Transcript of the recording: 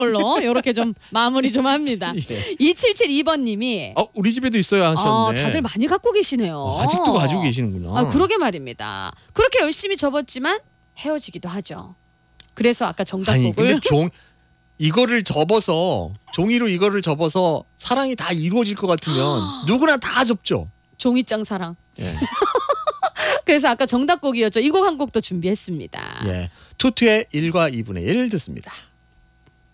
걸로 이렇게 좀 마무리 좀 합니다. 예. 2772번님이 우리 집에도 있어요 하셨는데. 다들 많이 갖고 계시네요. 아직도 가지고 계시는구나. 그러게 말입니다. 그렇게 열심히 접었지만 헤어지기도 하죠. 그래서 아까 아니 근데 정답곡을 이거를 접어서 종이로 이거를 접어서 사랑이 다 이루어질 것 같으면 누구나 다 접죠. 종이장 사랑. 예. 그래서 아까 정답곡이었죠. 이 곡 한 곡 더 준비했습니다. 예. 투투의 1과 2분의 1 듣습니다.